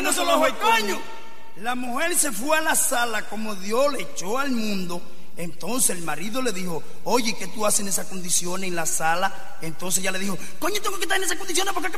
sacándose los ojos, coño. La mujer se fue a la sala como Dios le echó al mundo. Entonces el marido le dijo: oye, ¿qué tú haces en esas condiciones en la sala? Entonces ella le dijo: coño, tengo que estar en esas condiciones porque